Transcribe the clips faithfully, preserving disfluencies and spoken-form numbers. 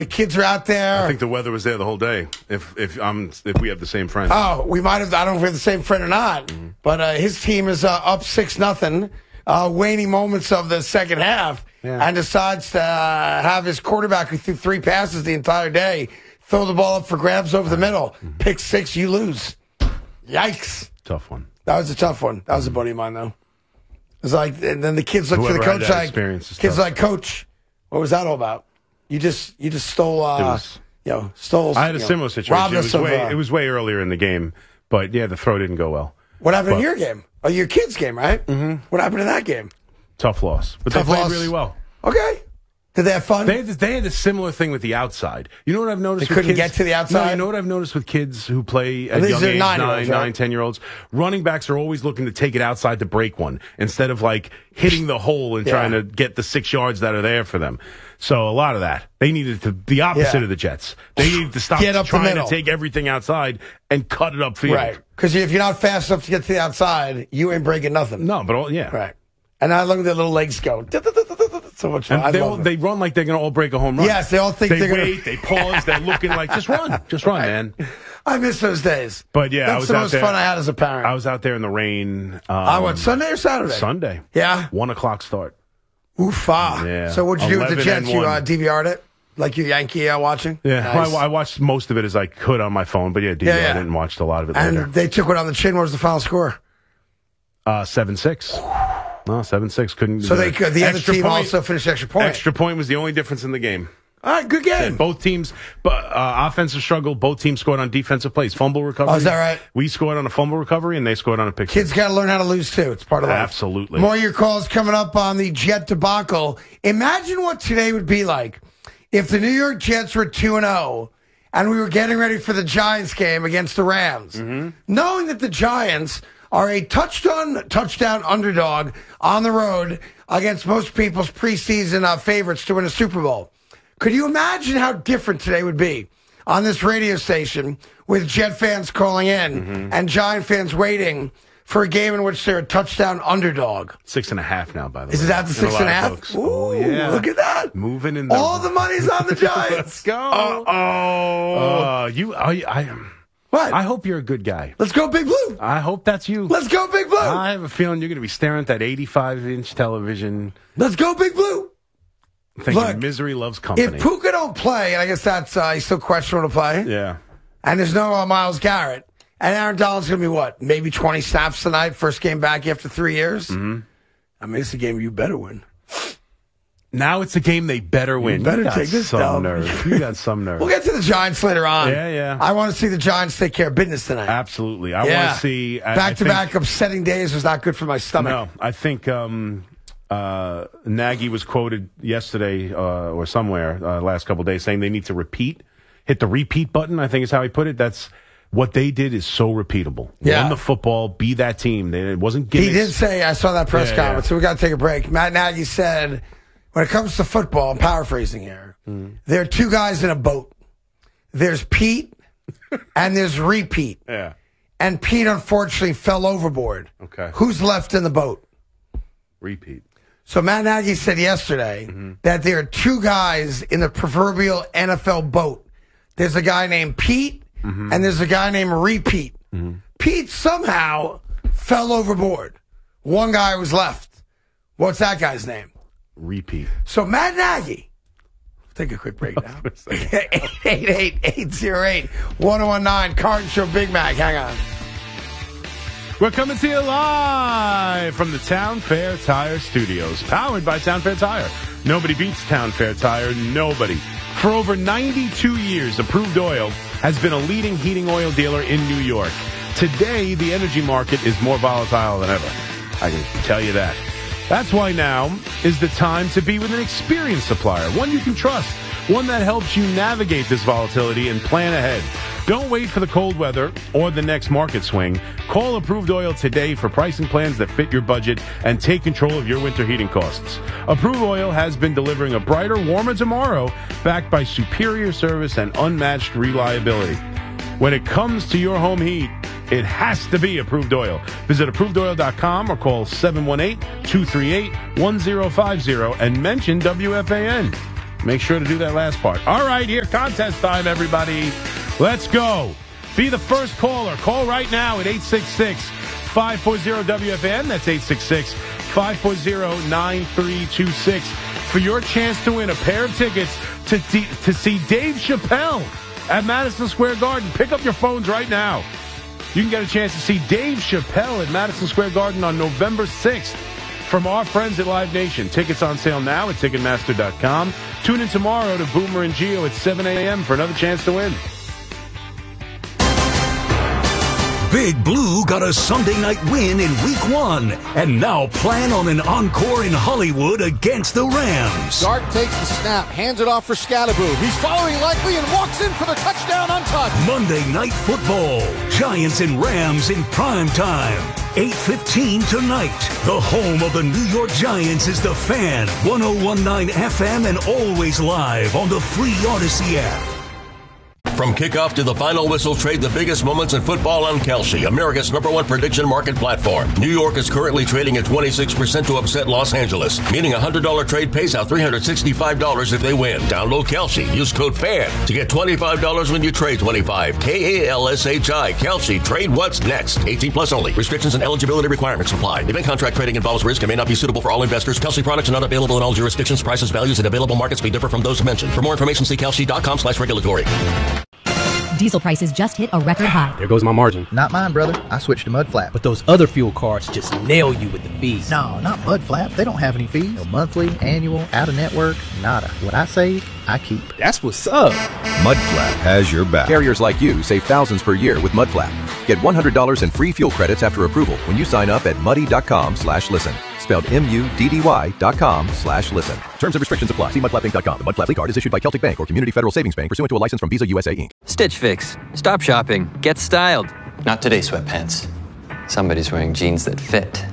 The kids are out there. I think the weather was there the whole day. If if I'm if we have the same friend. Oh, we might have. I don't know if we have the same friend or not. Mm-hmm. But uh, his team is uh, up six nothing, uh, waning moments of the second half, yeah. and decides to uh, have his quarterback who threw three passes the entire day throw the ball up for grabs over the middle. Mm-hmm. Pick six, you lose. Yikes! Tough one. That was a tough one. That was a buddy of mine though. It was like, and then the kids look Whoever for the coach like, kids tough. like, Coach, what was that all about? You just you just stole, uh, was, you know, stole. I had a you similar know, situation. It was, of, way, uh, it was way earlier in the game, but yeah, the throw didn't go well. What happened but, in your game? Oh, your kids' game, right? Mm-hmm. What happened in that game? Tough loss, but Tough they played loss. really well. Okay. Did they have fun? They had, this, they had a similar thing with the outside. You know what I've noticed? They with couldn't kids? get to the outside? No, you know what I've noticed with kids who play at These young are age, nine, nine, nine, ten-year-olds? Running backs are always looking to take it outside to break one instead of, like, hitting the hole and yeah. trying to get the six yards that are there for them. So a lot of that. They needed to, the opposite yeah. of the Jets. They needed to stop get up trying the middle. to take everything outside and cut it upfield. Right. Because if you're not fast enough to get to the outside, you ain't breaking nothing. No, but, all, yeah. Right. And I look at their little legs go. So much fun. And they, all, they run like they're going to all break a home run. Yes, they all think they they're going to. wait, they pause, they're looking like, just run, just run, man. I miss those days. But yeah, that's I was the out most there, fun I had as a parent. I was out there in the rain. Um, I went Sunday or Saturday? Sunday. Yeah. One o'clock start. Oofa. Yeah. So what'd you do with the Jets? You uh, D V R'd it? Like you Yankee uh, watching? Yeah. Nice. Well, I, I watched most of it as I could on my phone, but yeah, D V R'd yeah, yeah. it and watched a lot of it and later. They took it on the chin. What was the final score? Uh, seven six. No, seven six. Couldn't. So they could, the other team point, also finished extra point. Extra point was the only difference in the game. All right, good game. Yeah, both teams, but uh, offensive struggle. Both teams scored on defensive plays, fumble recovery. Oh, is that right? We scored on a fumble recovery, and they scored on a pick. Kids got to learn how to lose too. It's part of life. Absolutely. More of your calls coming up on the Jet debacle. Imagine what today would be like if the New York Jets were two and zero, and we were getting ready for the Giants game against the Rams, mm-hmm. knowing that the Giants are a touchdown touchdown underdog on the road against most people's preseason uh, favorites to win a Super Bowl. Could you imagine how different today would be on this radio station with Jet fans calling in mm-hmm. and Giant fans waiting for a game in which they're a touchdown underdog? Six and a half now, by the Is way. Is that the six and a half? Folks. Ooh, oh, yeah. Look at that. Moving in the... All the money's on the Giants. Let's go. Uh-oh. Uh, you, I, I am... What? I hope you're a good guy. Let's go Big Blue. I hope that's you. Let's go Big Blue. I have a feeling you're going to be staring at that eighty-five inch television. Let's go Big Blue. Thinking Look, misery loves company. If Puka don't play, and I guess that's uh, he's still questionable to play. Yeah. And there's no uh, Myles Garrett. And Aaron Donald's going to be what? Maybe twenty snaps tonight, first game back after three years? Mm-hmm. I mean, it's a game you better win. Now it's a game they better win. You better you got take this some down. nerve. You got some nerve. We'll get to the Giants later on. Yeah, yeah. I want to see the Giants take care of business tonight. Absolutely. I yeah. want to see... Back-to-back upsetting days was not good for my stomach. No, I think um, uh, Nagy was quoted yesterday uh, or somewhere uh, last couple of days saying they need to repeat, hit the repeat button, I think is how he put it. That's... What they did is so repeatable. Yeah. Run the football, be that team. They, it wasn't gimmicks. He did say, I saw that press yeah, conference, yeah. so we got to take a break. Matt Nagy said, when it comes to football, I'm paraphrasing here, mm. there are two guys in a boat. There's Pete and there's Repeat. Yeah. And Pete, unfortunately, fell overboard. Okay. Who's left in the boat? Repeat. So Matt Nagy said yesterday mm-hmm. that there are two guys in the proverbial N F L boat. There's a guy named Pete. Mm-hmm. And there's a guy named Repeat. Mm-hmm. Pete somehow fell overboard. One guy was left. What's that guy's name? Repeat. So Matt Nagy. Take a quick break now. eight eight eight, eight oh eight, one oh one nine. Carton Show Big Mac. Hang on. We're coming to you live from the Town Fair Tire Studios. Powered by Town Fair Tire. Nobody beats Town Fair Tire. Nobody. For over ninety-two years, Approved Oil has been a leading heating oil dealer in New York. Today, the energy market is more volatile than ever. I can tell you that. That's why now is the time to be with an experienced supplier, one you can trust, one that helps you navigate this volatility and plan ahead. Don't wait for the cold weather or the next market swing. Call Approved Oil today for pricing plans that fit your budget and take control of your winter heating costs. Approved Oil has been delivering a brighter, warmer tomorrow backed by superior service and unmatched reliability. When it comes to your home heat, it has to be Approved Oil. Visit approved oil dot com or call seven one eight, two three eight, one zero five zero and mention W F A N. Make sure to do that last part. All right, here, contest time, everybody. Let's go. Be the first caller. Call right now at eight six six, five four zero, W F N. That's eight six six, five four zero, nine three two six for your chance to win a pair of tickets to, D- to see Dave Chappelle at Madison Square Garden. Pick up your phones right now. You can get a chance to see Dave Chappelle at Madison Square Garden on November sixth from our friends at Live Nation. Tickets on sale now at Ticketmaster dot com. Tune in tomorrow to Boomer and Gio at seven a.m. for another chance to win. Big Blue got a Sunday night win in week one and now plan on an encore in Hollywood against the Rams. Dart takes the snap, hands it off for Scalaboo. He's following likely and walks in for the touchdown untouched. Monday Night Football, Giants and Rams in prime time. eight fifteen tonight. The home of the New York Giants is The Fan, one oh one point nine F M and always live on the free Odyssey app. From kickoff to the final whistle, trade the biggest moments in football on Kalshi, America's number one prediction market platform. New York is currently trading at twenty-six percent to upset Los Angeles, meaning a one hundred dollars trade pays out three hundred sixty-five dollars if they win. Download Kalshi. Use code FAN to get twenty-five dollars when you trade twenty-five. K A L S H I. Kalshi. Trade what's next. eighteen plus only. Restrictions and eligibility requirements apply. Event contract trading involves risk and may not be suitable for all investors. Kalshi products are not available in all jurisdictions. Prices, values, and available markets may differ from those mentioned. For more information, see Kalshi dot com slash regulatory. Diesel prices just hit a record high. There goes my margin. Not mine, brother. I switched to Mudflap. But those other fuel cards just nail you with the fees. No, not Mudflap. They don't have any fees. No monthly, annual, out-of-network, nada. What I save, I keep. That's what's up. Mudflap has your back. Carriers like you save thousands per year with Mudflap. Get one hundred dollars in free fuel credits after approval when you sign up at muddy.com slash listen. Spelled M-U-D-D-Y dot com slash listen. Terms and restrictions apply. See mudflap inc dot com. The Mudflap Fleet Card is issued by Celtic Bank or Community Federal Savings Bank pursuant to a license from Visa U S A Incorporated. Stitch Fix. Stop shopping. Get styled. Not today, sweatpants. Somebody's wearing jeans that fit.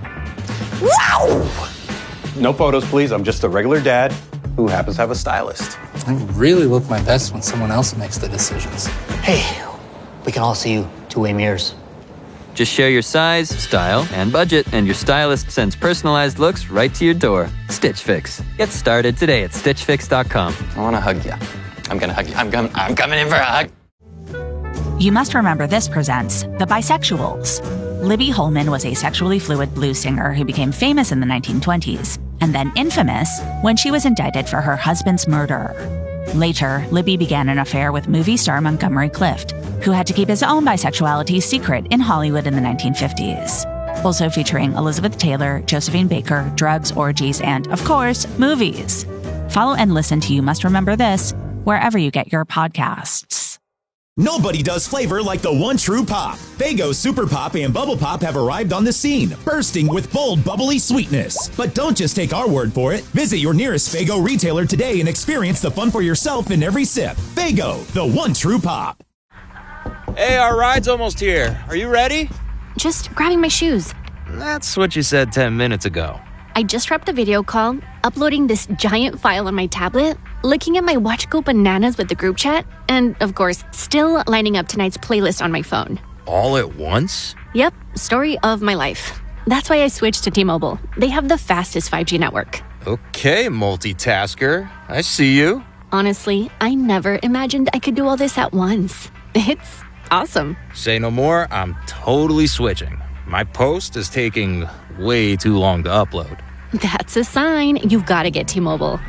Wow! No photos, please. I'm just a regular dad who happens to have a stylist. I really look my best when someone else makes the decisions. Hey, we can all see you two-way mirrors. Just share your size, style, and budget, and your stylist sends personalized looks right to your door. Stitch Fix. Get started today at stitch fix dot com. I want to hug you. I'm going to hug you. I'm, com- I'm coming in for a hug. You Must Remember This presents The Bisexuals. Libby Holman was a sexually fluid blues singer who became famous in the nineteen twenties, and then infamous when she was indicted for her husband's murder. Later, Libby began an affair with movie star Montgomery Clift, who had to keep his own bisexuality secret in Hollywood in the nineteen fifties. Also featuring Elizabeth Taylor, Josephine Baker, drugs, orgies, and, of course, movies. Follow and listen to You Must Remember This wherever you get your podcasts. Nobody does flavor like the one true pop. Faygo Super Pop and Bubble Pop have arrived on the scene, bursting with bold, bubbly sweetness. But don't just take our word for it. Visit your nearest Faygo retailer today and experience the fun for yourself in every sip. Faygo, the one true pop. Hey, our ride's almost here. Are you ready? Just grabbing my shoes. That's what you said ten minutes ago. I just wrapped a video call, uploading this giant file on my tablet, looking at my watch go bananas with the group chat, and, of course, still lining up tonight's playlist on my phone. All at once? Yep, story of my life. That's why I switched to T-Mobile. They have the fastest five G network. Okay, multitasker. I see you. Honestly, I never imagined I could do all this at once. It's awesome. Say no more, I'm totally switching. My post is taking way too long to upload. That's a sign. You've got to get T-Mobile.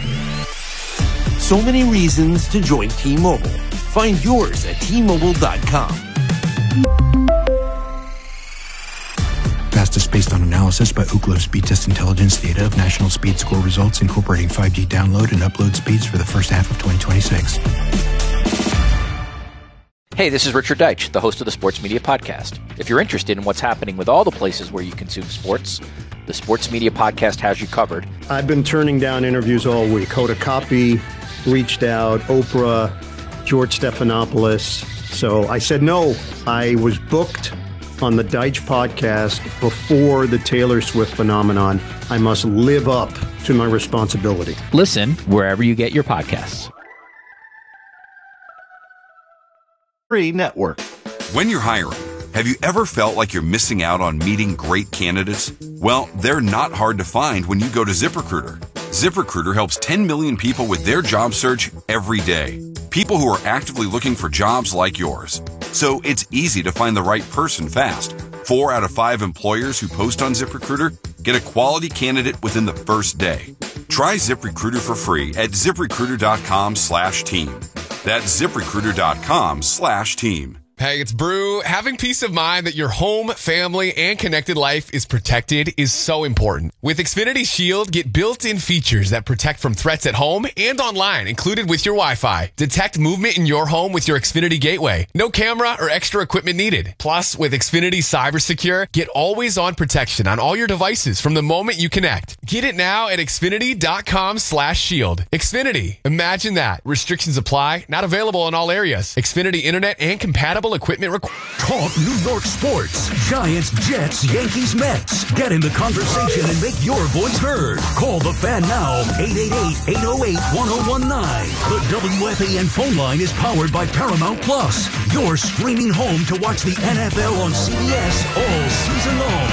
So many reasons to join T-Mobile. Find yours at T Mobile dot com. Fastest based on analysis by Ookla Speed Test Intelligence data of national speed score results incorporating five G download and upload speeds for the first half of twenty twenty-six. Hey, this is Richard Deitch, the host of the Sports Media Podcast. If you're interested in what's happening with all the places where you consume sports, the Sports Media Podcast has you covered. I've been turning down interviews all week. Hoda Kotb reached out, Oprah, George Stephanopoulos. So I said no. I was booked on the Deitch Podcast before the Taylor Swift phenomenon. I must live up to my responsibility. Listen wherever you get your podcasts. Free network. When you're hiring, have you ever felt like you're missing out on meeting great candidates? Well, they're not hard to find when you go to ZipRecruiter. ZipRecruiter helps ten million people with their job search every day. People who are actively looking for jobs like yours. So it's easy to find the right person fast. Four out of five employers who post on ZipRecruiter get a quality candidate within the first day. Try ZipRecruiter for free at ZipRecruiter.com slash team. That's ZipRecruiter.com slash team. Hey, it's Brew. Having peace of mind that your home, family, and connected life is protected is so important. With Xfinity Shield, get built-in features that protect from threats at home and online, included with your Wi-Fi. Detect movement in your home with your Xfinity Gateway. No camera or extra equipment needed. Plus, with Xfinity Cyber Secure, get always-on protection on all your devices from the moment you connect. Get it now at Xfinity.com slash shield. Xfinity. Imagine that. Restrictions apply. Not available in all areas. Xfinity Internet and compatible equipment required. Talk New York sports. Giants, Jets, Yankees, Mets. Get in the conversation and make your voice heard. Call the Fan now. eight eight eight, eight oh eight, one oh one nine. The W F A N phone line is powered by Paramount Plus. Your streaming home to watch the N F L on C B S all season long.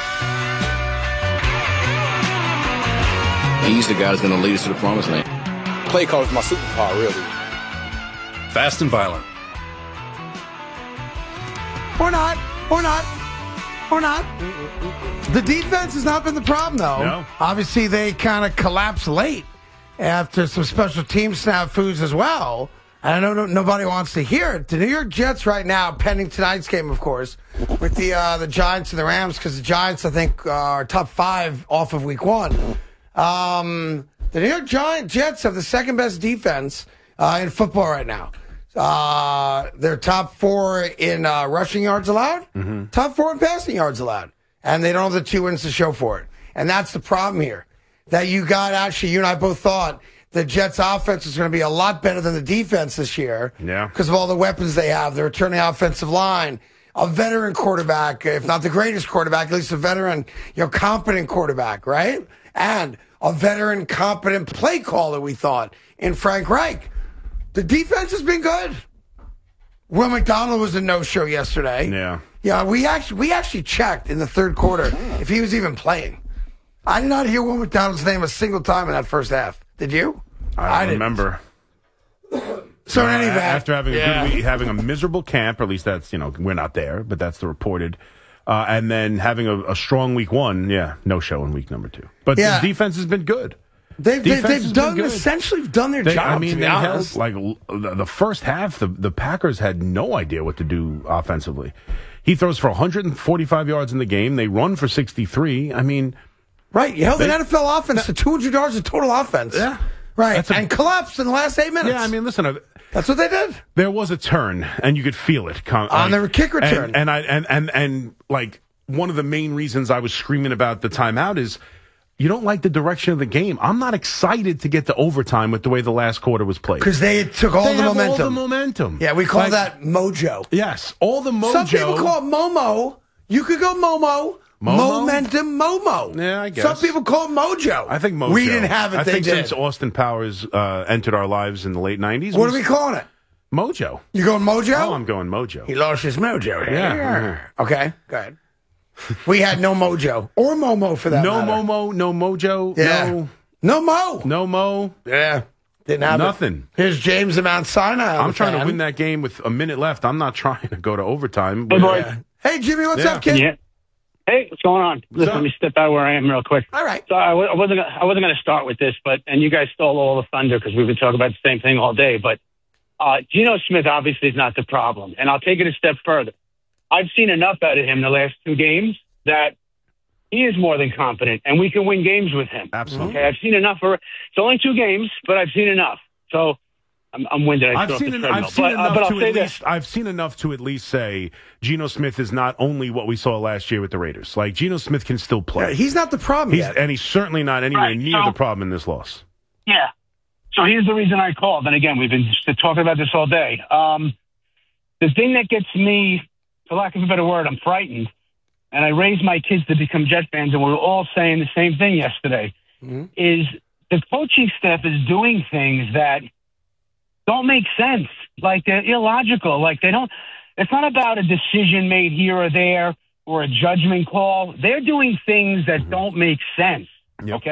He's the guy that's going to lead us to the promised land. Play call is my superpower, really. Fast and violent. Or not. Or not. Or not. The defense has not been the problem, though. No. Obviously, they kind of collapsed late after some special team snafus as well. And I know no, nobody wants to hear it. The New York Jets right now, pending tonight's game, of course, with the uh, the Giants and the Rams, because the Giants, I think, uh, are top five off of week one. Um, the New York Giants Jets have the second best defense uh, in football right now. Uh, they're top four in uh, rushing yards allowed, mm-hmm. top four in passing yards allowed, and they don't have the two wins to show for it. And that's the problem here. That you got, actually, you and I both thought the Jets' offense was going to be a lot better than the defense this year. Yeah. Because of all the weapons they have, the returning offensive line, a veteran quarterback, if not the greatest quarterback, at least a veteran, you know, competent quarterback, right? And a veteran, competent play caller, we thought, in Frank Reich. The defense has been good. Will McDonald was a no-show yesterday. Yeah. Yeah, we actually we actually checked in the third quarter if he was even playing. I did not hear Will McDonald's name a single time in that first half. Did you? I don't I remember. So uh, in any event, after having yeah. a good week, having a miserable camp, or at least that's, you know, we're not there, but that's the reported. Uh, and then having a, a strong week one, yeah, no show in week number two. But Yeah. the defense has been good. They've, they've, Defense has they've been done good. essentially done their They, job. I mean, to be they honest. held, like the, the first half, the, the Packers had no idea what to do offensively. He throws for one hundred forty-five yards in the game. They run for sixty-three. I mean, right? You held they, an N F L offense to two hundred yards of total offense. Yeah, right. That's a, and collapsed in the last eight minutes. Yeah, I mean, listen, that's what they did. There was a turn, and you could feel it come, on like, the kick return. And, and I and, and and like one of the main reasons I was screaming about the timeout is, you don't like the direction of the game. I'm not excited to get to overtime with the way the last quarter was played. Because they took all they the have momentum. all the momentum. Yeah, we call Like, that mojo. Yes, all the mojo. Some people call it Momo. You could go Momo. Momo? Momentum Momo. Yeah, I guess. Some people call it Mojo. I think Mojo. We didn't have it, I they think did. since Austin Powers uh, entered our lives in the late nineties. What are we calling it? Mojo. You going Mojo? Oh, I'm going Mojo. He lost his mojo. Yeah. yeah. Okay, go ahead. We had no Mojo. Or Momo for that No matter. Momo, no Mojo, Yeah. no... No Mo. No Mo. Yeah. Didn't have Nothing. It. Here's James of Mount Sinai. I'm trying fan. to win that game with a minute left. I'm not trying to go to overtime. Hey, boys. Yeah. Hey, Jimmy, what's Yeah. up, kid? Yeah. Hey, what's going on? What's Listen, up? let me step out where I am real quick. All right. So I, w- I wasn't gonna, I wasn't going to start with this, but and you guys stole all the thunder because we've been talking about the same thing all day. But uh, Geno Smith obviously is not the problem, and I'll take it a step further. I've seen enough out of him the last two games that he is more than competent, and we can win games with him. Absolutely. Okay, I've seen enough. For, it's only two games, but I've seen enough. So I'm, I'm winded. I I've still seen, have en- the treadmill. I've seen but, enough uh, but I'll to say at this. least. I've seen enough to at least say Geno Smith is not only what we saw last year with the Raiders. Like Geno Smith can still play. Yeah, he's not the problem He's, yet. and he's certainly not anywhere Right, near so- the problem in this loss. Yeah. So here's the reason I called. And again, we've been just talking about this all day. Um, the thing that gets me, for lack of a better word, I'm frightened. And I raised my kids to become Jet fans, and we were all saying the same thing yesterday, mm-hmm. is the coaching staff is doing things that don't make sense. Like, they're illogical. Like, they don't – it's not about a decision made here or there or a judgment call. They're doing things that mm-hmm. don't make sense, yep. okay?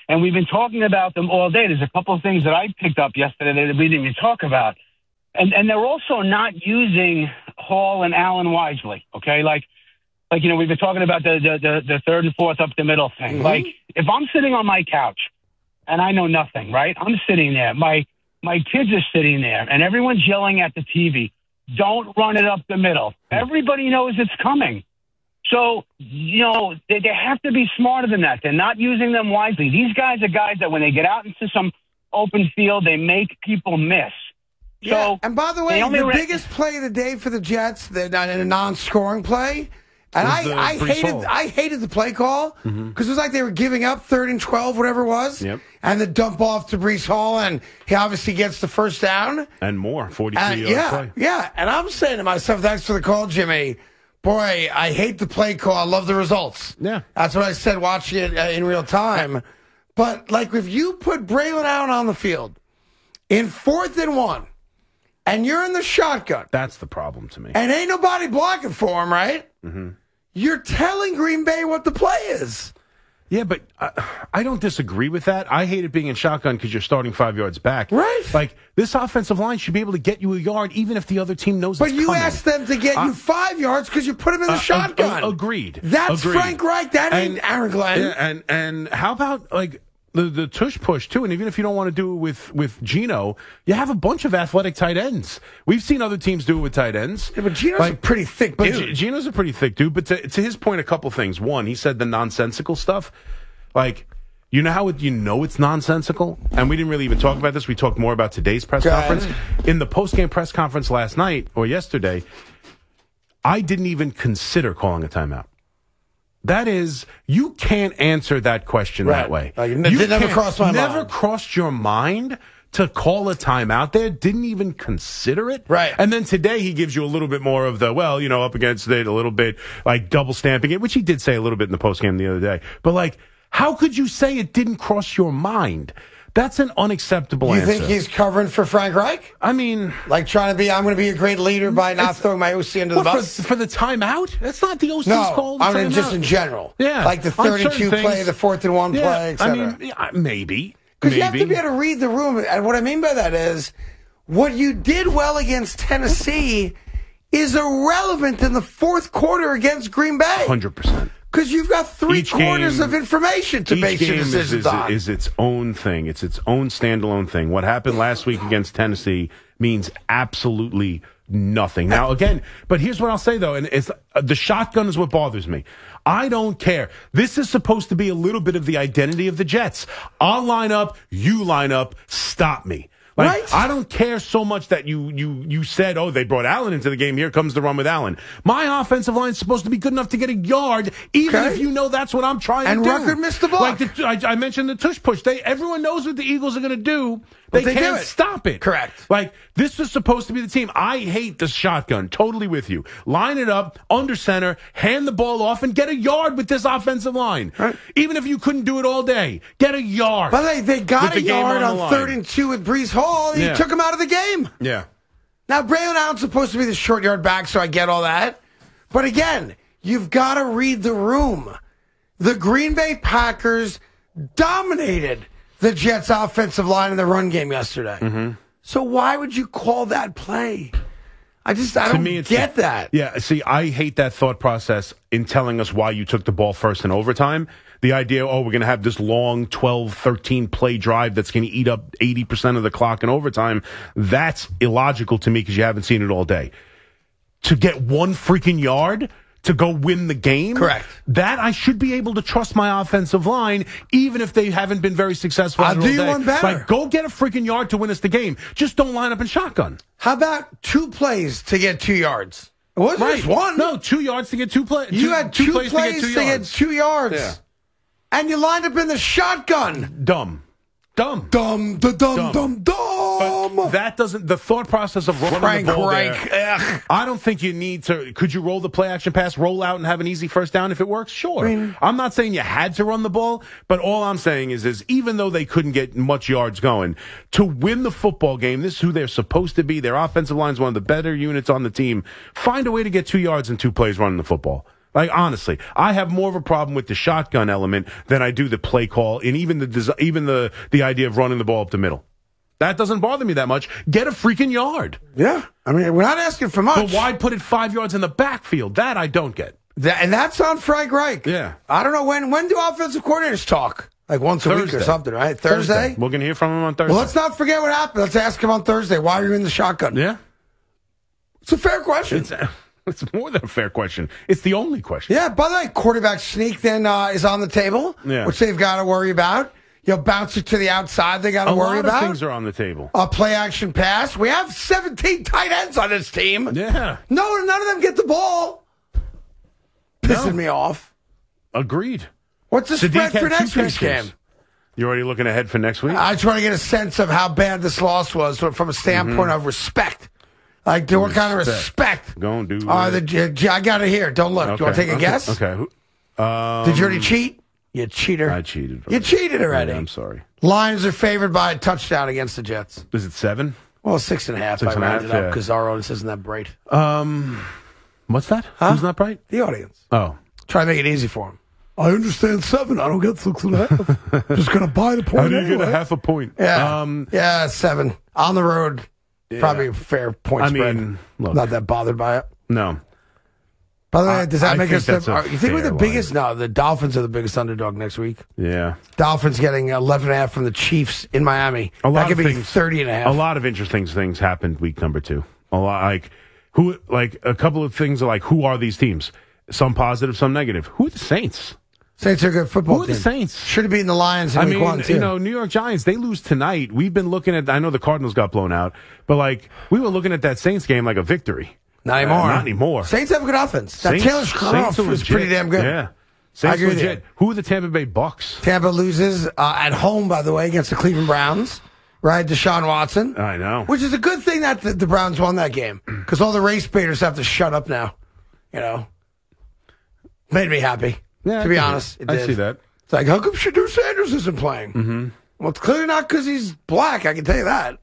And we've been talking about them all day. There's a couple of things that I picked up yesterday that we didn't even talk about. And and they're also not using Hall and Allen wisely, okay? Like, like you know, we've been talking about the, the, the, the third and fourth up the middle thing. Mm-hmm. Like, if I'm sitting on my couch and I know nothing, right? I'm sitting there. My my kids are sitting there, and everyone's yelling at the T V, don't run it up the middle. Everybody knows it's coming. So, you know, they, they have to be smarter than that. They're not using them wisely. These guys are guys that when they get out into some open field, they make people miss. So, yeah, and by the way, the re- biggest play of the day for the Jets, the, in a non-scoring play, and I, I hated Hall. I hated the play call because mm-hmm. it was like they were giving up third and twelve, whatever it was, yep. and the dump off to Breece Hall, and he obviously gets the first down. And more, forty-three yard yeah, play. Yeah, and I'm saying to myself, thanks for the call, Jimmy. Boy, I hate the play call. I love the results. Yeah. That's what I said watching it uh, in real time. But, like, if you put Braylon Allen on the field in fourth and one, and you're in the shotgun. That's the problem to me. And ain't nobody blocking for him, right? Mm-hmm. You're telling Green Bay what the play is. Yeah, but uh, I don't disagree with that. I hate it being in shotgun because you're starting five yards back. Right. Like, this offensive line should be able to get you a yard even if the other team knows but it's you coming. asked them to get uh, you five yards because you put them in the uh, shotgun. Uh, uh, agreed. That's agreed. Frank Reich. That ain't and, Aaron Glenn. Yeah, and, and how about, like, the, the tush push, too? And even if you don't want to do it with, with Geno, you have a bunch of athletic tight ends. We've seen other teams do it with tight ends. Yeah, but Geno's like, a pretty thick but dude. G- Geno's a pretty thick dude. But to, to his point, a couple things. One, he said the nonsensical stuff. Like, you know how it, you know it's nonsensical? And we didn't really even talk about this. We talked more about today's press God. conference. In the post-game press conference last night or yesterday, I didn't even consider calling a timeout. That is, you can't answer that question right. that way. Like, it you never crossed my never mind. crossed your mind to call a timeout there, didn't even consider it. Right. And then today he gives you a little bit more of the, well, you know, up against it, a little bit, like double stamping it, which he did say a little bit in the postgame the other day. But, like, how could you say it didn't cross your mind? That's an unacceptable you answer. You think he's covering for Frank Reich? I mean... Like trying to be, I'm going to be a great leader by not throwing my O C under the what, bus? For, for the timeout? That's not the O C's no, call. I mean, timeout. just in general. Yeah. Like the thirty-two play, the fourth and one yeah, play, et cetera. I mean, yeah, maybe. Because you have to be able to read the room. And what I mean by that is, what you did well against Tennessee is irrelevant in the fourth quarter against Green Bay. one hundred percent. Because you've got three each quarters game, of information to base your decisions is, is, on. is its own thing. It's its own standalone thing. What happened last week against Tennessee means absolutely nothing. Now, again, but here's what I'll say, though, and it's, uh, the shotgun is what bothers me. I don't care. This is supposed to be a little bit of the identity of the Jets. I'll line up, you line up, stop me. Like, right. I don't care so much that you you you said, oh, they brought Allen into the game. Here comes the run with Allen. My offensive line is supposed to be good enough to get a yard, even okay. if you know that's what I'm trying and to do. And Ruckert missed the block. Like the, I, I mentioned the tush push. They everyone knows what the Eagles are going to do. They, they can't do it. stop it. Correct. Like, this is supposed to be the team. I hate the shotgun. Totally with you. Line it up, under center, hand the ball off, and get a yard with this offensive line. Right. Even if you couldn't do it all day, get a yard. But they, they got a the yard on, on third and two with Breece Hall, and yeah. he took him out of the game. Yeah. Now, Braylon Allen's supposed to be the short yard back, so I get all that. But again, you've got to read the room. The Green Bay Packers dominated the Jets' offensive line in the run game yesterday. Mm-hmm. So why would you call that play? I just, I to don't me, it's get the, that. Yeah, see, I hate that thought process in telling us why you took the ball first in overtime. The idea, oh, we're going to have this long twelve, thirteen play drive that's going to eat up eighty percent of the clock in overtime. That's illogical to me because you haven't seen it all day. To get one freaking yard to go win the game? Correct. That I should be able to trust my offensive line, even if they haven't been very successful. I'll do you one better. Like, go get a freaking yard to win us the game. Just don't line up in shotgun. How about two plays to get two yards? It wasn't right. just one. No, two yards to get two plays. You had two, two plays, plays to, get two, to get two yards. Yeah. And you lined up in the shotgun. Dumb. Dumb. Dumb, da, dumb, dumb, dumb, dumb. But that doesn't, the thought process of running Frank the ball Reich. there, I don't think you need to, could you roll the play action pass, roll out and have an easy first down if it works? Sure. I mean, I'm not saying you had to run the ball, but all I'm saying is, is even though they couldn't get much yards going, to win the football game, this is who they're supposed to be. Their offensive line is one of the better units on the team. Find a way to get two yards in two plays running the football. Like, honestly, I have more of a problem with the shotgun element than I do the play call and even the des- even the, the idea of running the ball up the middle. That doesn't bother me that much. Get a freaking yard. Yeah. I mean, we're not asking for much. But why put it five yards in the backfield? That I don't get. That, and that's on Frank Reich. Yeah. I don't know, when When do offensive coordinators talk? Like once a Thursday. week or something, right? Thursday? Thursday. We're going to hear from him on Thursday. Well, let's not forget what happened. Let's ask him on Thursday. Why are you in the shotgun? Yeah. It's a fair question. It's, it's more than a fair question. It's the only question. Yeah, by the way, quarterback sneak then uh, is on the table, yeah. which they've got to worry about. You know, bounce it to the outside, they got to worry about. A lot of things are on the table. A play action pass. We have seventeen tight ends on this team. Yeah. No, none of them get the ball. Pissing no. me off. Agreed. What's the Sadiq spread for next week's game? You're already looking ahead for next week? I just want to get a sense of how bad this loss was from a standpoint mm-hmm. of respect. Like, do what kind of respect? Go and do uh, the, I got it here. Don't look. Okay. Do you want to take a okay. guess? Okay. Um, Did you already cheat? You cheater. I cheated. You cheated already. Yeah, I'm sorry. Lions are favored by a touchdown against the Jets. Is it seven? Well, six and a half. Six I and a half, rounded up yeah. because our audience isn't that bright. Um, what's that? Huh? Who's not bright? The audience. Oh. Try to make it easy for them. I understand seven. I don't get six and a half. Just going to buy the point. How do you anyway. get a half a point? Yeah. Um, yeah, seven. On the road. Yeah. Probably a fair point I spread. mean, look. Not that bothered by it. No. By the way, does that I make us think the, that's a you think we're the fair biggest? No, the Dolphins are the biggest underdog next week. Yeah. Dolphins getting eleven and a half from the Chiefs in Miami. A lot that could of be things, thirty and a half. A lot of interesting things happened week number two. A lot like who like a couple of things are like who are these teams? Some positive, some negative. Who are the Saints? Saints are a good football Who are team. the Saints? Should have beaten the Lions in I week mean, one, too. you know, New York Giants, they lose tonight. We've been looking at, I know the Cardinals got blown out, but like, we were looking at that Saints game like a victory. Not anymore. Uh, not anymore. Saints have a good offense. That Saints, Taylor Scarf was pretty damn good. Yeah. Saints I agree legit. Who are the Tampa Bay Bucks? Tampa loses uh, at home, by the way, against the Cleveland Browns. Right, Deshaun Watson. I know. Which is a good thing that the, the Browns won that game. Because all the race baiters have to shut up now. You know. Made me happy. Yeah, to be I honest. It I did. see that. It's like, how come Shadur Sanders isn't playing? Mm-hmm. Well, it's clearly not because he's black, I can tell you that.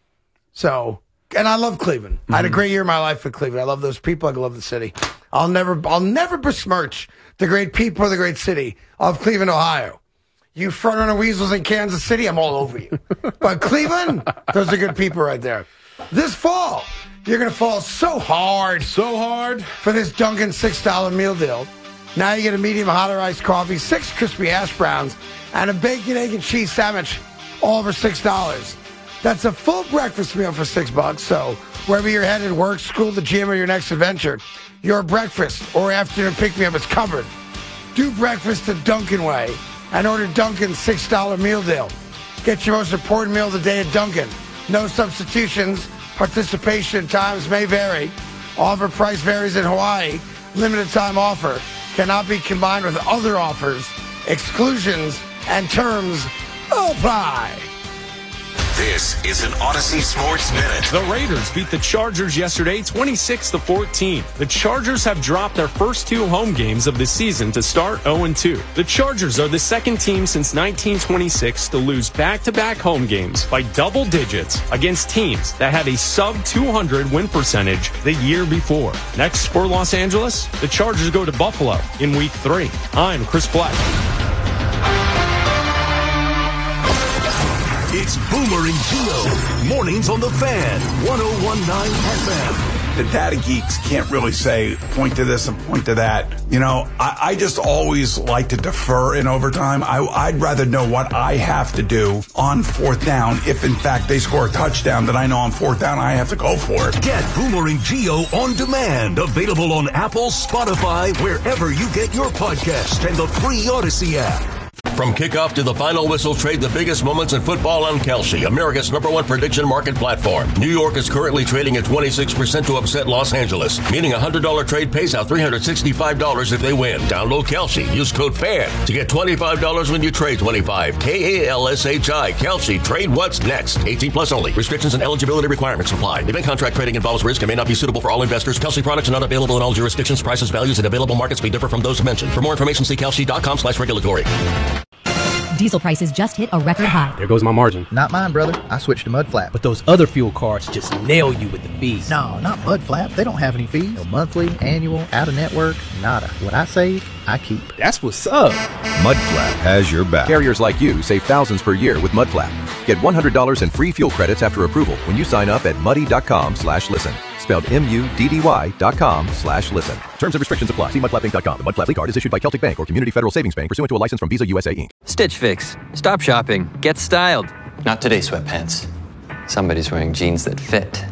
So, and I love Cleveland. Mm-hmm. I had a great year in my life with Cleveland. I love those people. I love the city. I'll never, I'll never besmirch the great people of the great city of Cleveland, Ohio. You front-runner weasels in Kansas City, I'm all over you. But Cleveland, those are good people right there. This fall, you're going to fall so hard. So hard. For this Dunkin' six dollar meal deal. Now you get a medium hot or iced coffee, six crispy hash browns, and a bacon, egg, and cheese sandwich, all for six dollars. That's a full breakfast meal for six bucks. So wherever you're headed, work, school, the gym, or your next adventure, your breakfast or afternoon pick-me-up is covered. Do breakfast the Dunkin' way and order Dunkin's six dollar meal deal. Get your most important meal of the day at Dunkin'. No substitutions. Participation times may vary. Offer price varies in Hawaii. Limited time offer. Cannot be combined with other offers. Exclusions and terms apply. This is an Odyssey Sports Minute. The Raiders beat the Chargers yesterday twenty-six to fourteen. The Chargers have dropped their first two home games of the season to start oh and two. The Chargers are the second team since nineteen twenty-six to lose back-to-back home games by double digits against teams that had a sub two hundred win percentage the year before. Next for Los Angeles, the Chargers go to Buffalo in week three. I'm Chris Black. It's Boomer and Gio. Mornings on the Fan. one oh one point nine F M. The data geeks can't really say, point to this and point to that. You know, I, I just always like to defer in overtime. I, I'd rather know what I have to do on fourth down. If, in fact, they score a touchdown, then I know on fourth down I have to go for it. Get Boomer and Gio on demand. Available on Apple, Spotify, wherever you get your podcast, and the free Odyssey app. From kickoff to the final whistle, trade the biggest moments in football on Kalshi, America's number one prediction market platform. New York is currently trading at twenty-six percent to upset Los Angeles, meaning a one hundred dollars trade pays out three hundred sixty-five dollars if they win. Download Kalshi. Use code FAN to get twenty-five dollars when you trade twenty-five. K A L S H I. Kalshi. Trade what's next. eighteen plus only. Restrictions and eligibility requirements apply. Event contract trading involves risk and may not be suitable for all investors. Kalshi products are not available in all jurisdictions. Prices, values, and available markets may differ from those mentioned. For more information, see Kalshi dot com slash regulatory. Diesel prices just hit a record high. There goes my margin. Not mine, brother. I switched to Mudflap. But those other fuel cards just nail you with the fees. No, not Mudflap. They don't have any fees. No monthly, annual, out-of-network, nada. What I save, I keep. That's what's up. Mudflap has your back. Carriers like you save thousands per year with Mudflap. Get one hundred dollars in free fuel credits after approval when you sign up at muddy.com slash listen. Spelled M-U-D-D-Y dot com slash listen. Terms and restrictions apply. See mudflap inc dot com. The Mudflap card is issued by Celtic Bank or Community Federal Savings Bank pursuant to a license from Visa U S A Incorporated. Stitch Fix. Stop shopping. Get styled. Not today, sweatpants. Somebody's wearing jeans that fit.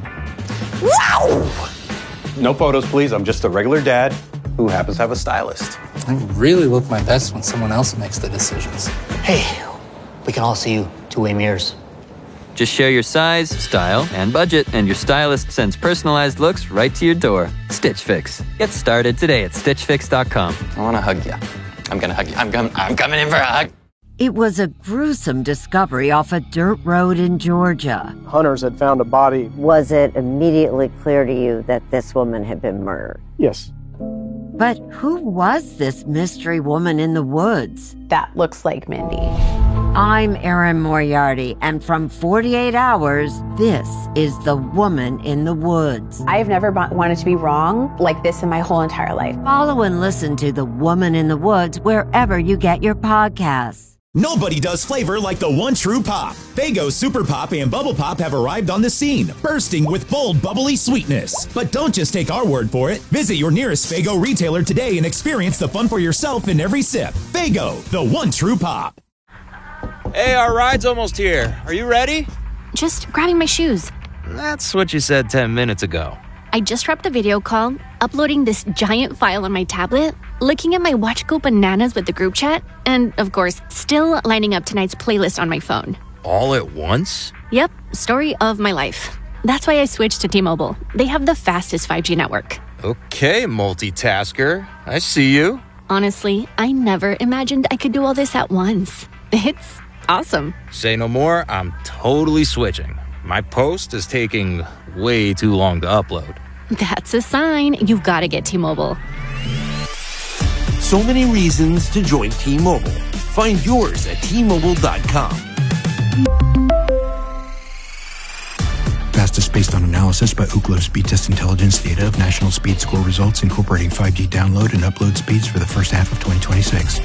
Wow! No photos, please. I'm just a regular dad who happens to have a stylist. I really look my best when someone else makes the decisions. Hey, we can all see you two-way mirrors. Just share your size, style, and budget, and your stylist sends personalized looks right to your door. Stitch Fix. Get started today at stitch fix dot com. I want to hug you. I'm going to hug you. I'm, com- I'm coming in for a hug. It was a gruesome discovery off a dirt road in Georgia. Hunters had found a body. Was it immediately clear to you that this woman had been murdered? Yes. But who was this mystery woman in the woods? That looks like Mindy. I'm Erin Moriarty, and from forty-eight hours, this is The Woman in the Woods. I've never wanted to be wrong like this in my whole entire life. Follow and listen to The Woman in the Woods wherever you get your podcasts. Nobody does flavor like the one true pop. Faygo Super Pop and Bubble Pop have arrived on the scene, bursting with bold, bubbly sweetness. But don't just take our word for it. Visit your nearest Faygo retailer today and experience the fun for yourself in every sip. Faygo, the one true pop. Hey, our ride's almost here. Are you ready? Just grabbing my shoes. That's what you said ten minutes ago. I just wrapped the video call, uploading this giant file on my tablet, looking at my Watch Go Bananas with the group chat, and, of course, still lining up tonight's playlist on my phone. All at once? Yep, story of my life. That's why I switched to T-Mobile. They have the fastest five G network. Okay, multitasker. I see you. Honestly, I never imagined I could do all this at once. It's awesome. Say no more, I'm totally switching. My post is taking way too long to upload. That's a sign. You've got to get T-Mobile. So many reasons to join T-Mobile. Find yours at T Mobile dot com. Fastest based on analysis by Ookla Speed Test Intelligence data of national speed score results incorporating five G download and upload speeds for the first half of twenty twenty-six.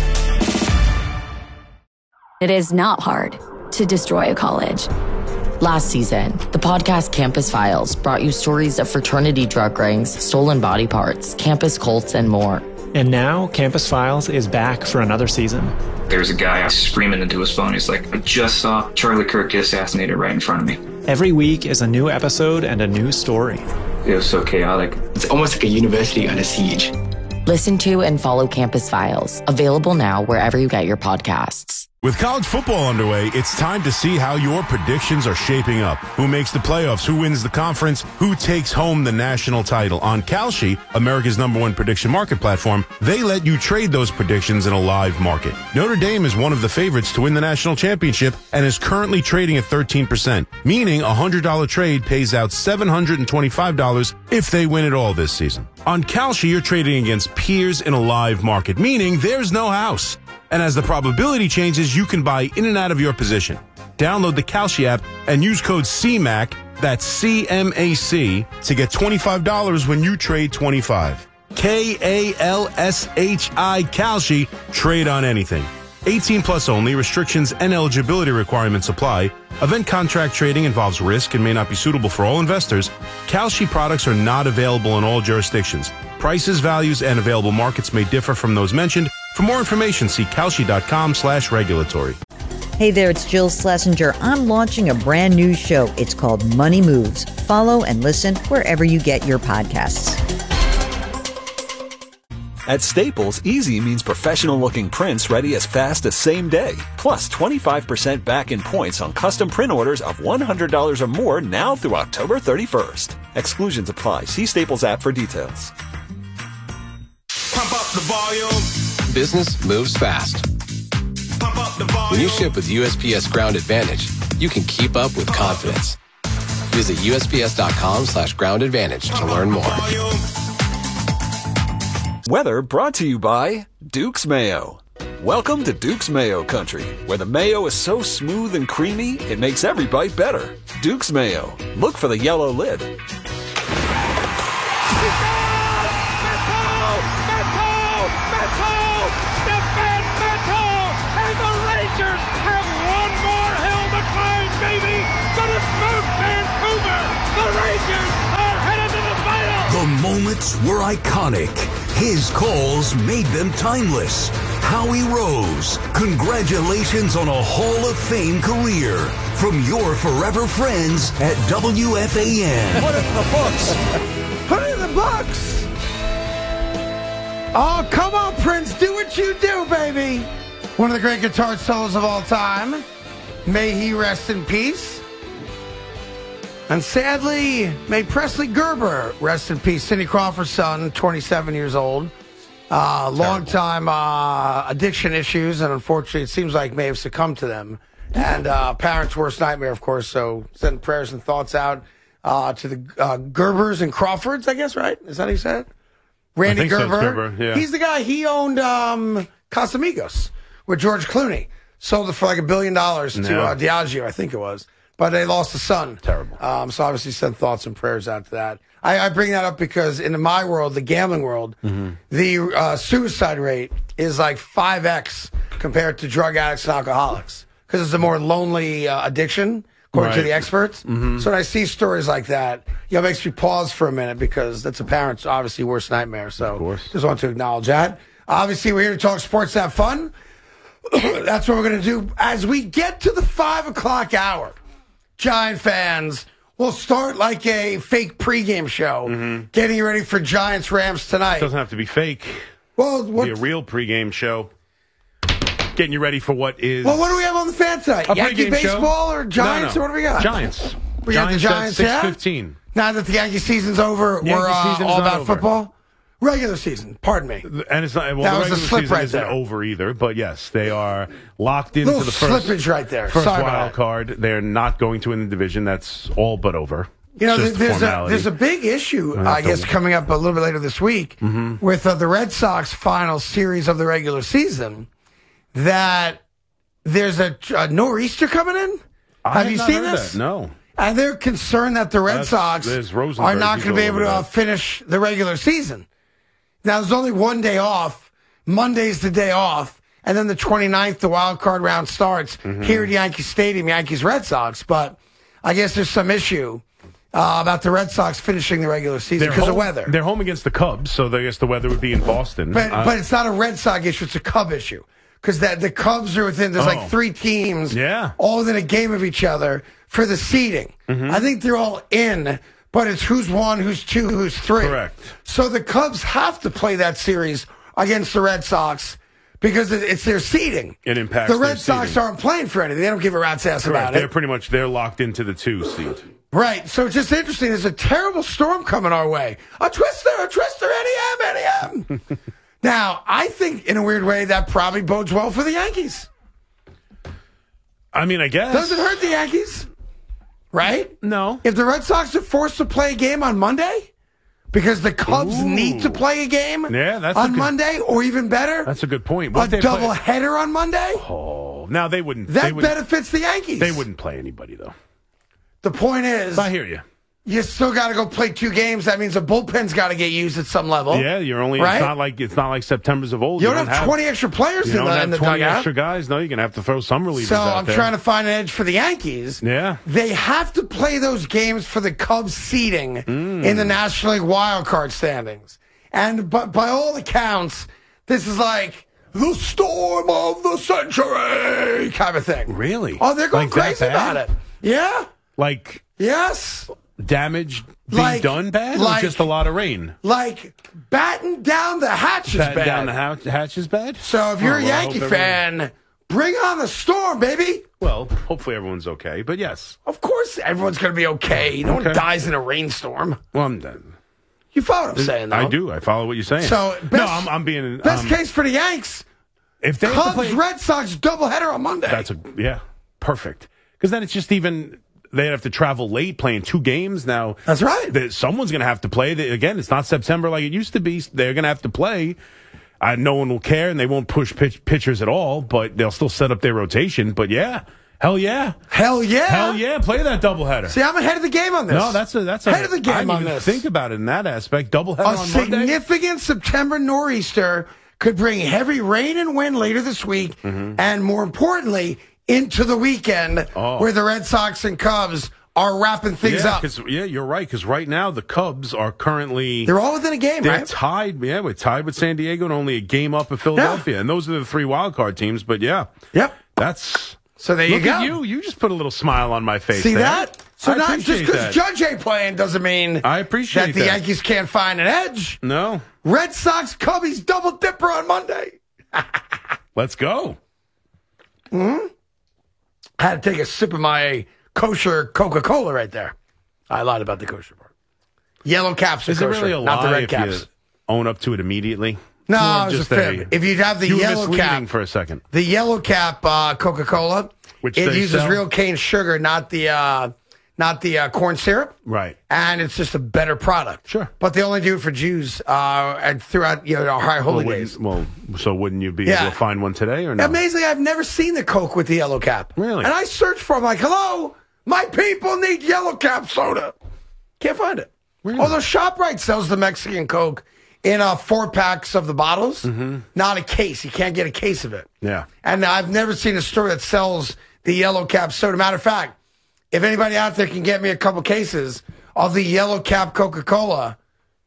It is not hard to destroy a college. Last season, the podcast Campus Files brought you stories of fraternity drug rings, stolen body parts, campus cults, and more. And now, Campus Files is back for another season. There's a guy screaming into his phone. He's like, I just saw Charlie Kirk get assassinated right in front of me. Every week is a new episode and a new story. It was so chaotic. It's almost like a university on a siege. Listen to and follow Campus Files, available now wherever you get your podcasts. With college football underway, it's time to see how your predictions are shaping up. Who makes the playoffs? Who wins the conference? Who takes home the national title? On Kalshi, America's number one prediction market platform, they let you trade those predictions in a live market. Notre Dame is one of the favorites to win the national championship and is currently trading at thirteen percent, meaning a one hundred dollars trade pays out seven hundred twenty-five dollars if they win it all this season. On Kalshi, you're trading against peers in a live market, meaning there's no house. And as the probability changes, you can buy in and out of your position. Download the Kalshi app and use code C M A C, that's C M A C, to get twenty-five dollars when you trade twenty-five. K A L S H I, Kalshi. Trade on anything. eighteen plus only. Restrictions and eligibility requirements apply. Event contract trading involves risk and may not be suitable for all investors. Kalshi products are not available in all jurisdictions. Prices, values, and available markets may differ from those mentioned. For more information, see Kalshi.com slash regulatory. Hey there, it's Jill Schlesinger. I'm launching a brand new show. It's called Money Moves. Follow and listen wherever you get your podcasts. At Staples, easy means professional-looking prints ready as fast as same day. Plus twenty-five percent back in points on custom print orders of one hundred dollars or more now through October thirty-first. Exclusions apply. See Staples app for details. Pump up the volume. Business moves fast. Pump up the volume. When you ship with U S P S Ground Advantage, you can keep up with confidence. Visit U S P S dot com slash ground advantage to learn more. Weather brought to you by Duke's Mayo. Welcome to Duke's Mayo Country, where the mayo is so smooth and creamy, it makes every bite better. Duke's Mayo. Look for the yellow lid. The moments were iconic. His calls made them timeless. Howie Rose, congratulations on a Hall of Fame career from your forever friends at W F A N. Put it in the books. Put it in the books. Oh, come on, Prince. Do what you do, baby. One of the great guitar solos of all time. May he rest in peace. And sadly, may Presley Gerber rest in peace. Cindy Crawford's son, twenty-seven years old. Uh, long time uh, addiction issues, and unfortunately, it seems like may have succumbed to them. And uh, parents' worst nightmare, of course. So send prayers and thoughts out uh, to the uh, Gerbers and Crawfords, I guess, right? Is that how you said? Randy I think Gerber. So, Gerber yeah. He's the guy, he owned um, Casamigos with George Clooney. Sold it for like a billion dollars to Yeah. uh, Diageo, I think it was. But they lost a son. Terrible. Um, so obviously send thoughts and prayers out to that. I, I bring that up because in my world, the gambling world, Mm-hmm. the uh, suicide rate is like five X compared to drug addicts and alcoholics. Because it's a more lonely uh, addiction, according to Right. the experts. Mhm. So when I see stories like that, you know, it makes me pause for a minute because that's a parent's obviously worst nightmare. So just want to acknowledge that. Obviously, we're here to talk sports, have fun. That's what we're going to do. As we get to the five o'clock hour, Giant fans, we'll start like a fake pregame show, Mm-hmm. getting you ready for Giants Rams tonight. Doesn't have to be fake. Well, It'll what, be a real pregame show. Getting you ready for what is well, what do we have on the fan tonight? a Yankee pregame show. baseball or Giants? No, no. Or what do we got? Giants. We got the Giants, at yeah? six fifteen. Now that the Yankee season's over, Yankee we're uh, season is all not about over. football? Regular season, pardon me. And it's not, well, That the was a regular slip season right isn't there. over either, but yes, they are locked into Little the first, slippage right there. first Sorry about wild that. card. They're not going to win the division. That's all but over. You know, It's just there's a, formality. there's a big issue, I have I guess, to- coming up a little bit later this week Mhm. with uh, the Red Sox final series of the regular season that there's a, a nor'easter coming in. I have have you not seen heard this? that, no. And they're concerned that the Red That's- Sox there's Rosenberg, are not he's going to be all able to over uh, that. finish the regular season. Now, there's only one day off. Monday's the day off. And then the twenty-ninth, the wild card round starts Mm-hmm. here at Yankee Stadium, Yankees Red Sox. But I guess there's some issue uh, about the Red Sox finishing the regular season They're because of home- weather. They're home against the Cubs, so I guess the weather would be in Boston. But Uh, but it's not a Red Sox issue; it's a Cub issue because that the Cubs are within. There's Oh. like three teams, Yeah. all within a game of each other for the seeding. Mm-hmm. I think they're all in, but it's who's one, who's two, who's three. Correct. So the Cubs have to play that series against the Red Sox because it- it's their seeding. It impacts The their Red Sox seeding. aren't playing for anything; they don't give a rat's ass correct. about They're it. pretty much they're locked into the two seed. Right. So it's just interesting. There's a terrible storm coming our way. A twister, a twister, N E M, N E M. Now, I think in a weird way that probably bodes well for the Yankees. I mean, I guess Doesn't hurt the Yankees, right? No. If the Red Sox are forced to play a game on Monday because the Cubs Ooh. need to play a game Yeah, that's a on good- Monday, or even better, That's a good point. a What if they play- double header on Monday, Oh, now they wouldn't. that they wouldn't, benefits the Yankees. They wouldn't play anybody though. The point is, I hear you. you still got to go play two games. That means the bullpen's got to get used at some level. Yeah, you're only. right? It's not like it's not like September's of old. You don't have twenty extra players You in don't the, have in the twenty dugout. extra guys. No, you're gonna have to throw some relievers So out I'm there. trying to find an edge for the Yankees. Yeah. They have to play those games for the Cubs seeding Mm. in the National League wildcard standings. And but by all accounts, this is like the storm of the century kind of thing. Really? Oh, they're going Like that crazy bad? about it. Yeah. Like Yes. damage being Like- done bad, like- or just a lot of rain? Like batten down the hatches Batten bad. down the hatch, hatch is bad. So if you're Oh, a well, I Yankee hope everyone- fan, bring on the storm, baby. Well, hopefully everyone's okay. But yes, Of course, everyone's going to be okay. No one Okay. dies in a rainstorm. well, I'm done. You follow what I'm saying, though? I do. I follow what you're saying. So, no, best- I'm, I'm being Best um, case for the Yanks. If they have to Cubs, play, Red Sox doubleheader on Monday. that's a yeah, perfect. Because then it's just even they'd have to travel late playing two games now. That's right. That someone's going to have to play. They, again, it's not September like it used to be. They're going to have to play. I, no one will care, and they won't push pitch, pitchers at all, but they'll still set up their rotation. But, yeah, hell yeah. Hell yeah. Hell yeah, play that doubleheader. See, I'm ahead of the game on this. No, that's a, that's a, ahead of the game I didn't on even this. think about it in that aspect. Doubleheader A on Monday. significant September nor'easter could bring heavy rain and wind later this week, Mm-hmm. and more importantly, into the weekend, Oh. where the Red Sox and Cubs are wrapping things yeah, up. 'cause- yeah, you're right, because right now the Cubs are currently... They're all within a game, They're right? tied, yeah, we're tied with San Diego and only a game up of Philadelphia. And those are the three wild card teams, but yeah. Yep. That's... So there you Look go. at you. You just put a little smile on my face See there. that? So I not just appreciate because that. Judge ain't playing doesn't mean I appreciate that the that. Yankees can't find an edge. No. Red Sox Cubbies double dipper on Monday. Let's go. Hmm? I had to take a sip of my kosher Coca-Cola right there. I lied about the kosher part. Yellow caps are Is it kosher, really a not the lie red if caps. you own up to it immediately? No, More it was just a fib. If you'd have the you were yellow misleading cap for a second. The yellow cap uh, Coca-Cola, Which it they uses sell? real cane sugar, not the uh, not the uh, corn syrup. Right. And it's just a better product. Sure. But they only do it for Jews uh, and throughout you know our high holy well, days. Well, so wouldn't you be Yeah. able to find one today or no? Amazingly, I've never seen the Coke with the yellow cap. Really? And I searched for it. I'm like, hello, my people need yellow cap soda. Can't find it. Really? Although ShopRite sells the Mexican Coke in uh, four packs of the bottles, Mm-hmm. not a case. You can't get a case of it. Yeah. And I've never seen a store that sells the yellow cap soda. Matter of fact, if anybody out there can get me a couple cases of the yellow cap Coca-Cola,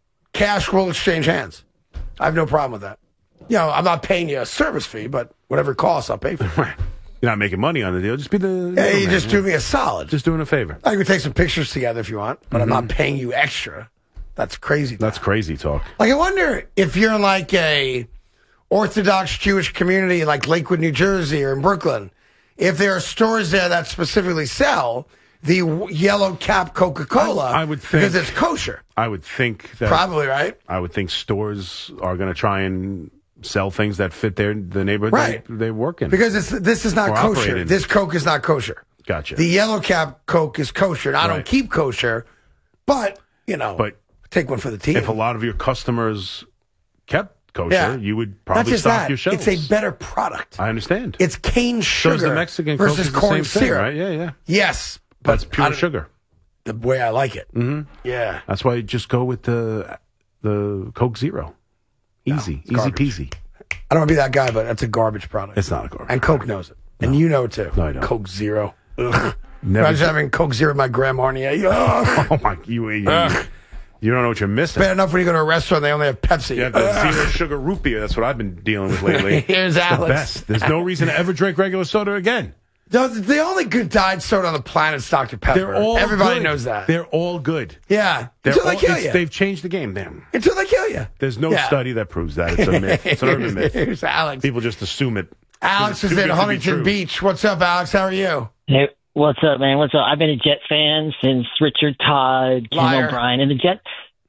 cash will exchange hands. I have no problem with that. You know, I'm not paying you a service fee, but whatever it costs, I'll pay for it. Right. You're not making money on the deal. Just be the. Yeah, you middleman, just yeah. do me a solid. Just doing a favor. I can take some pictures together if you want, but I'm Mm-hmm. not paying you extra. That's crazy. That's crazy talk. Like, I wonder if you're in like a Orthodox Jewish community like Lakewood, New Jersey, or in Brooklyn, if there are stores there that specifically sell the w- yellow cap Coca-Cola I, I would think because it's kosher. I would think that Probably, right? I would think stores are going to try and sell things that fit their the neighborhood Right. they, they work in. Because it's, this is not Or kosher. operate in. This Coke is not kosher. Gotcha. The yellow cap Coke is kosher. And I don't Right. keep kosher, but, you know, But take one for the team. if a lot of your customers kept kosher, Yeah. you would Not probably just stock that, your shelves. it's a better product. I understand. It's cane So sugar is the Mexican Coke versus is the corn same thing, syrup. right? Yeah, yeah. Yes. but That's I pure don't- sugar. The way I like it. Mm-hmm. Yeah. That's why you just go with the the Coke Zero. Easy, easy garbage. peasy. I don't want to be that guy, but that's a garbage product. It's not a garbage. And Coke knows it. And you know it too. No, I don't. Coke Zero. Ugh. Never. Imagine having Coke Zero with my Graham Marnier. Ugh. Oh my! You, you, Ugh. you don't know what you're missing. Bad enough when you go to a restaurant, they only have Pepsi. You have the Ugh. zero sugar root beer. That's what I've been dealing with lately. Here's It's the Alex. best. There's no reason to ever drink regular soda again. The, the only good diet soda on the planet is Doctor Pepper. They're all Everybody good. knows that. They're all good. yeah. They're Until they all- kill it's- you. They've changed the game. Damn. Until they kill you. There's no Yeah. study that proves that. It's a myth. It's an urban myth. Here's Alex. People just assume it. Alex It's is too in good to be Huntington true. Beach. What's up, Alex? How are you? Hey, what's up, man? What's up? I've been a Jet fan since Richard Todd, Ken Liar. O'Brien, and the Jet.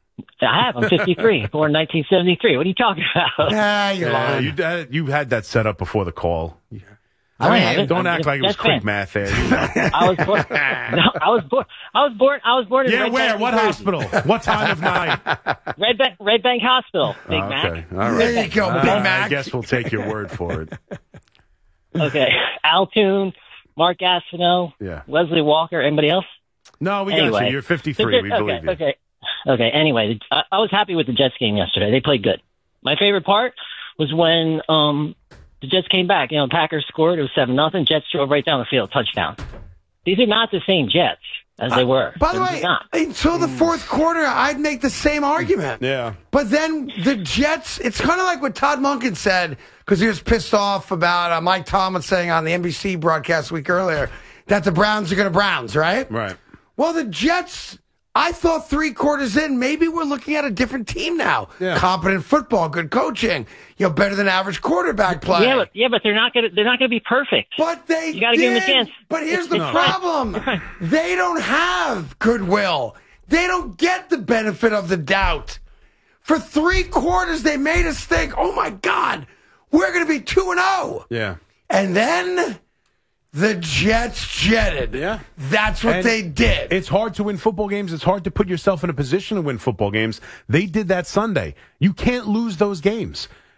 I have. I'm fifty-three, born in nineteen seventy-three. What are you talking about? Ah, you're Yeah, lying. you, uh, you had that set up before the call. I I mean, haven't. don't I'm act just like it was Jets quick fan. math there. You know. I was born. No, I was born. I was born. I was born in Yeah, Red where? Bank, What New Jersey. hospital? What time of night? Red Bank, Red Bank Hospital. Big okay, Mac. all right. There you go, Uh, Big I Mac. guess we'll take your word for it. Okay, Al Toon, Mark Gastineau, Yeah. Wesley Walker. Anybody else? No, we got Anyway. you. You're fifty-three. So We just- believe okay, you. Okay. Okay. Anyway, I, I was happy with the Jets game yesterday. They played good. My favorite part was when um, the Jets came back. You know, Packers scored. It was seven nothing. Jets drove right down the field, touchdown. These are not the same Jets as they were. By the They're way, not. until the fourth quarter, I'd make the same argument. Yeah. But then the Jets, it's kind of like what Todd Monken said, because he was pissed off about uh, Mike Tomlin saying on the N B C broadcast a week earlier that the Browns are going to Browns, right? Right. Well, the Jets, I thought three quarters in, maybe we're looking at a different team now. Yeah. Competent football, good coaching, you know, better than average quarterback play. Yeah, but yeah, but they're not gonna they're not gonna be perfect. But they You gotta give them a did. chance. But here's the It's fine. problem. They don't have goodwill. They don't get the benefit of the doubt. For three quarters, they made us think, oh, my God, we're going to be two and oh. Yeah. And then the Jets jetted. Yeah. That's what And they did. It's hard to win football games. It's hard to put yourself in a position to win football games. They did that Sunday. You can't lose those games.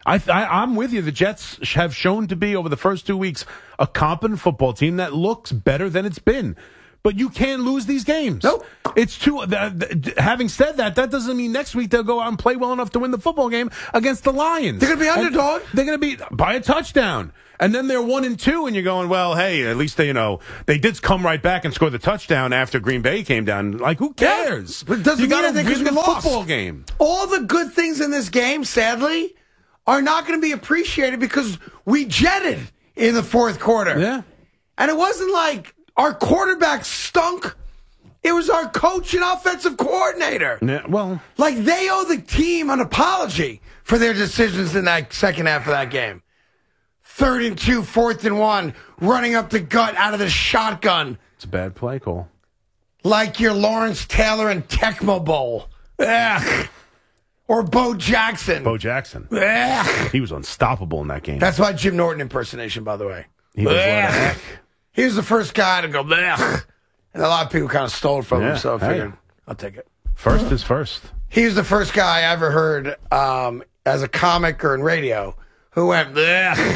I, I, I'm with you. The Jets have shown to be, over the first two weeks, a competent football team that looks better than it's been. But you can't lose these games. Nope. It's too. Uh, th- having said that, that doesn't mean next week they'll go out and play well enough to win the football game against the Lions. They're going to be underdog. And they're going to be by a touchdown. And then they're one and two, and you're going, well, hey, at least they, you know, they did come right back and score the touchdown after Green Bay came down. Like, who cares? Yeah, but it doesn't you mean got to anything 'cause win we the lost. football game. All the good things in this game, sadly, are not going to be appreciated because we jetted in the fourth quarter. Yeah. And it wasn't like our quarterback stunk. It was our coach and offensive coordinator. Yeah, well, like they owe the team an apology for their decisions in that second half of that game. Third and two, fourth and one, running up the gut out of the shotgun. It's a bad play call. Like your Lawrence Taylor and Tecmo Bowl. Ugh. Or Bo Jackson. Bo Jackson. Ugh. He was unstoppable in that game. That's my Jim Norton impersonation, by the way. He was let heck. He was the first guy to go, Ugh. And a lot of people kind of stole it from Yeah, him, so I hey. figured I'll take it. First is first. He was the first guy I ever heard um, as a comic or in radio who went, Ugh.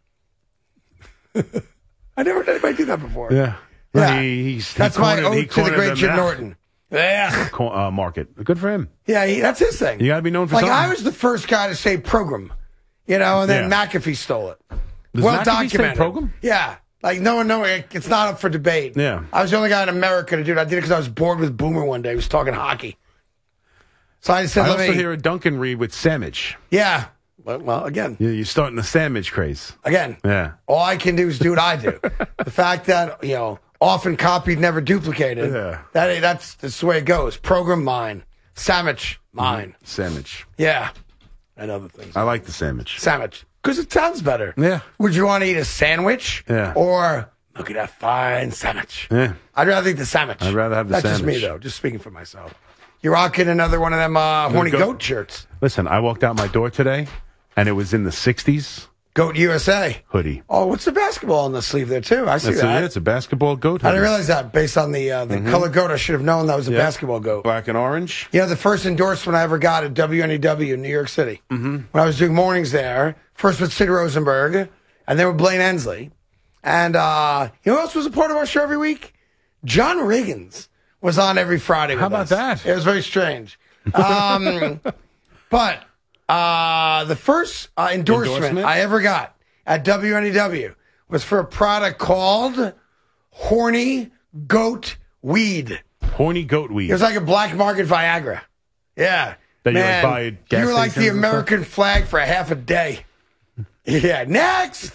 I never heard anybody do that before. Yeah. Yeah. He, he's, That's he my cornered- ode he to the cornered great them Jim out. Norton. Ugh. Co- uh, market. Good for him. Yeah, he, that's his thing. You got to be known for like, something. I was the first guy to say program, you know, and then Yeah. McAfee stole it. Does well McAfee say documented. program? Yeah. Like, no one, no, it's not up for debate. Yeah. I was the only guy in America to do it. I did it because I was bored with Boomer one day. He was talking hockey. So I said, I let also me. hear a Duncan read with sandwich. Yeah. Well, well, again. You- You're starting the sandwich craze. Again. Yeah. All I can do is do what I do. The fact that, you know, often copied, never duplicated. Yeah. That, that's, that's the way it goes. Program, mine. Sandwich, mine. Sandwich. Yeah. And other things. I like the sandwich. Sandwich. Because it sounds better. Yeah. Would you want to eat a sandwich? Yeah. Or look at that fine sandwich? Yeah. I'd rather eat the sandwich. I'd rather have the That's sandwich. just me, though. Just speaking for myself. You're rocking another one of them uh, horny Goat- goat shirts. Listen, I walked out my door today, and it was in the sixties. Goat U S A. Hoodie. Oh, what's the basketball on the sleeve there, too? I see That's that. A, it's a basketball goat I hoodie. didn't realize that. Based on the uh, the Mhm. color goat, I should have known that was a Yeah. basketball goat. Black and orange. You know, the first endorsement I ever got at W N E W in New York City, Mm-hmm. when I was doing mornings there, first with Sid Rosenberg, and then with Blaine Ensley. And uh, you know who else was a part of our show every week? John Riggins was on every Friday with How about us. that? It was very strange. Um, but uh, the first uh, endorsement, Endorsement? I ever got at W N E W was for a product called Horny Goat Weed. Horny goat weed. It was like a black market Viagra. Yeah. That you, like, Man, buy at gas you were like the stations and American flag for a half a day. Yeah. Next.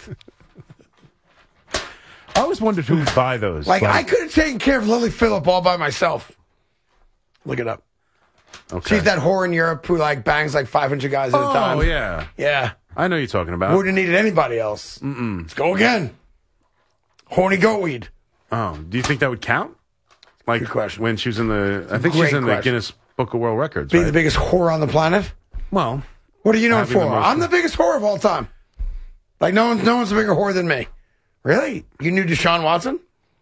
I always wondered who would buy those. Like, I could have taken care of Lily Phillip all by myself. Look it up. Okay. She's that whore in Europe who like bangs like five hundred guys at a time. Oh, yeah. Yeah. I know you're talking about. Wouldn't have needed anybody else. Mm-mm. Let's go again. Horny goat weed. Oh, do you think that would count? Like Good question. when she was in the, I think Great she's in the question. Guinness Book of World Records, Be right? the biggest whore on the planet. Well, What are you known having for? the most- I'm the biggest whore of all time. Like no one, no one's a bigger whore than me. Really? You knew Deshaun Watson?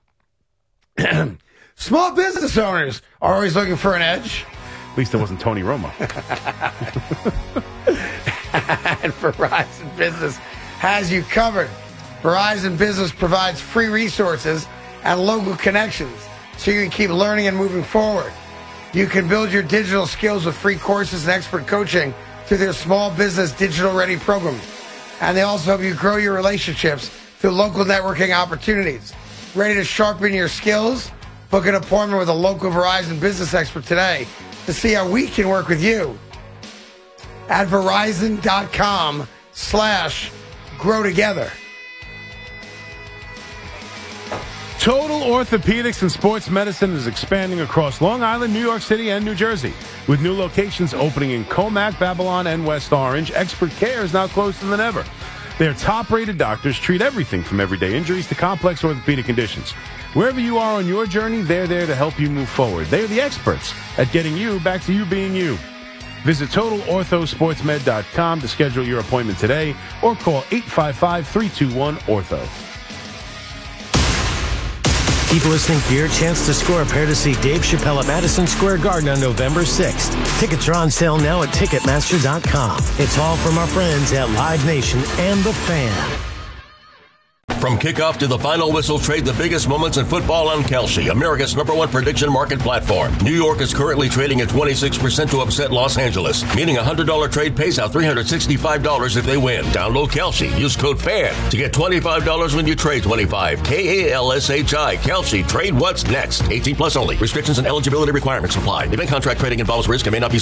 Small business owners are always looking for an edge. At least it wasn't Tony Romo. And Verizon Business has you covered. Verizon Business provides free resources and local connections so you can keep learning and moving forward. You can build your digital skills with free courses and expert coaching through their small business digital ready program. And they also help you grow your relationships through local networking opportunities. Ready to sharpen your skills? Book an appointment with a local Verizon business expert today to see how we can work with you at Verizon.com slash grow together. Total Orthopedics and Sports Medicine is expanding across Long Island, New York City, and New Jersey. With new locations opening in Comac, Babylon, and West Orange, expert care is now closer than ever. Their top-rated doctors treat everything from everyday injuries to complex orthopedic conditions. Wherever you are on your journey, they're there to help you move forward. They're the experts at getting you back to you being you. Visit Total Ortho Sports Med dot com to schedule your appointment today or call eight five five, three two one, O R T H O. Keep listening for your chance to score a pair to see Dave Chappelle at Madison Square Garden on November sixth. Tickets are on sale now at Ticketmaster dot com. It's all from our friends at Live Nation and The Fan. From kickoff to the final whistle, trade the biggest moments in football on Kalshi, America's number one prediction market platform. New York is currently trading at twenty-six percent to upset Los Angeles, meaning a one hundred dollars trade pays out three hundred sixty-five dollars if they win. Download Kalshi. Use code FAN to get twenty-five dollars when you trade twenty-five. K A L S H I. Kalshi. Trade what's next. eighteen plus only. Restrictions and eligibility requirements apply. Event contract trading involves risk and may not be